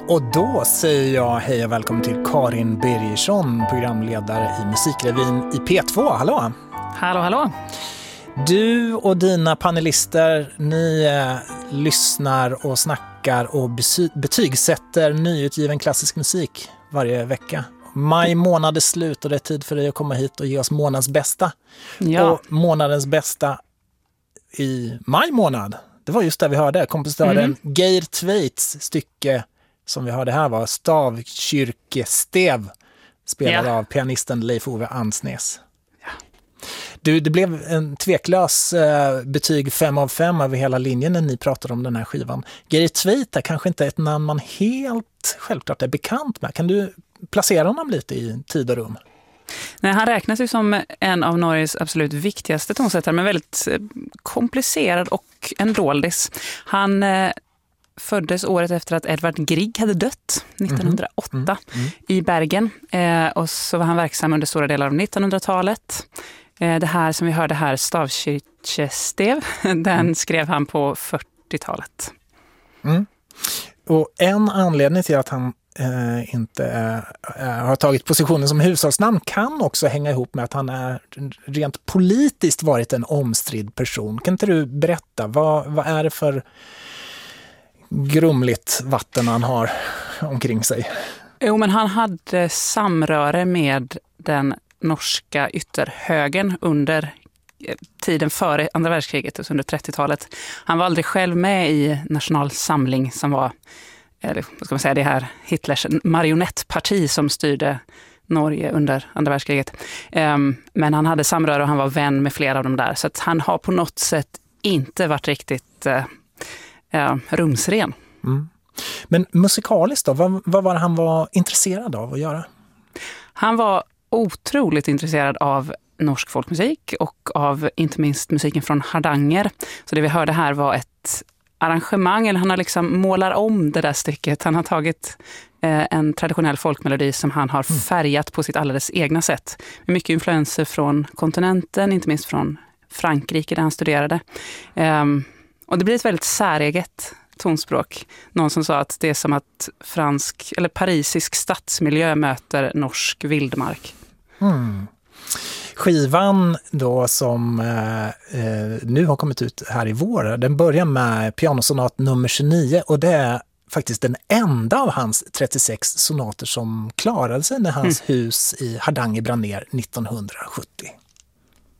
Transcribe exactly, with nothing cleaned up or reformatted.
Och då säger jag hej och välkommen till Karin Birgersson, programledare i Musikrevyn i P två. Hallå! Hallå, hallå! Du och dina panelister, ni eh, lyssnar och snackar och besy- betygsätter nyutgiven klassisk musik varje vecka. Maj månad är slut och det är tid för dig att komma hit och ge oss månadens bästa. Ja. Och månadens bästa i maj månad, det var just det vi hörde. Kompositören mm. Geir Tveits stycke som vi hörde här var Stavkyrkestev, spelad ja. av pianisten Leif Ove Ansnes. Ja. Du, det blev en tveklös eh, betyg fem av fem över hela linjen när ni pratade om den här skivan. Geir Tveit är kanske inte ett namn man helt självklart är bekant med. Kan du placera honom lite i tid och rum? Nej, han räknas ju som en av Norges absolut viktigaste tonsättare, men väldigt komplicerad och en doldis. Han eh, föddes året efter att Edvard Grieg hade dött, nittonhundraåtta, mm. Mm. i Bergen. Eh, och så var han verksam under stora delar av nittonhundratalet. Eh, det här som vi hörde här, Stavkyrkestev, den mm. skrev han på fyrtiotalet. Mm. Och en anledning till att han eh, inte eh, har tagit positionen som hushållsnamn kan också hänga ihop med att han är rent politiskt varit en omstridd person. Kan inte du berätta, vad, vad är det för grumligt vatten han har omkring sig? Jo, men han hade samröre med den norska ytterhögern under tiden före andra världskriget, alltså under trettiotalet. Han var aldrig själv med i National Samling som var, eller vad ska man säga, det här Hitlers marionettparti som styrde Norge under andra världskriget. Men han hade samröre och han var vän med flera av dem där. Så att han har på något sätt inte varit riktigt eh, rumsren. Mm. Men musikaliskt då, vad, vad var han var intresserad av att göra? Han var otroligt intresserad av norsk folkmusik och av inte minst musiken från Hardanger. Så det vi hörde här var ett arrangemang, eller han har liksom målar om det där stycket. Han har tagit eh, en traditionell folkmelodi som han har färgat på sitt alldeles egna sätt. Med mycket influenser från kontinenten, inte minst från Frankrike där han studerade. Um, och det blir ett väldigt säreget tonspråk. Någon som sa att det är som att fransk eller parisisk stadsmiljö möter norsk vildmark. Mm. Skivan då som eh, nu har kommit ut här i vår, den börjar med pianosonat nummer tjugonio och det är faktiskt den enda av hans trettiosex sonater som klarade sig när hans mm. hus i Hardanger brann ner nittonhundrasjuttio.